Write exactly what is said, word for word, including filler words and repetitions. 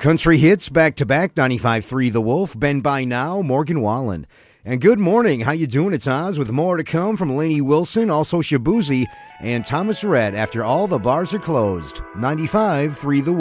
Country hits back-to-back, ninety-five point three The Wolf, Ben By Now, Morgan Wallen. And good morning. How you doing? It's Oz with more to come from Lainey Wilson, also Shabuzi, and Thomas Rhett after all the bars are closed. ninety-five point three The Wolf.